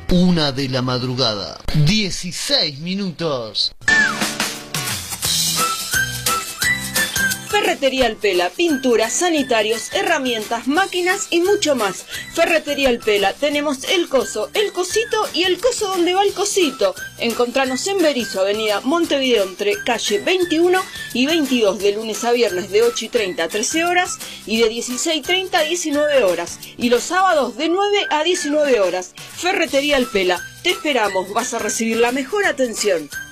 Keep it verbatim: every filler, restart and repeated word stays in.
Una de la madrugada, dieciséis minutos. Ferretería El Pela, pinturas, sanitarios, herramientas, máquinas y mucho más. Ferretería El Pela, tenemos el coso, el cosito y el coso donde va el cosito. Encontranos en Berisso, avenida Montevideo, entre calle veintiuno y veintidós, de lunes a viernes de ocho y treinta a trece horas y de dieciséis y treinta a diecinueve horas. Y los sábados de nueve a diecinueve horas. Ferretería El Pela, te esperamos, vas a recibir la mejor atención.